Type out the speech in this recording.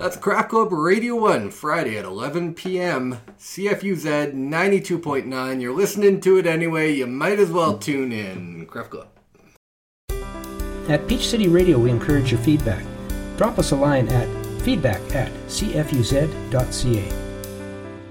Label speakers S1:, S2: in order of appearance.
S1: That's Craft Club Radio 1, Friday at 11 p.m. CFUZ 92.9. You're listening to it anyway. You might as well tune in. Craft Club.
S2: At Peach City Radio, we encourage your feedback. Drop us a line at feedback@cfuz.ca.